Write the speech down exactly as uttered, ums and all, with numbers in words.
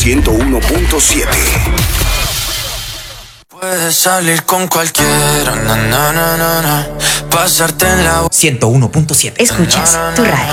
ciento uno punto siete. Puedes salir con cualquiera, na, na, na, na, na. Pasarte en la ciento uno punto siete. Escuchas tu radio.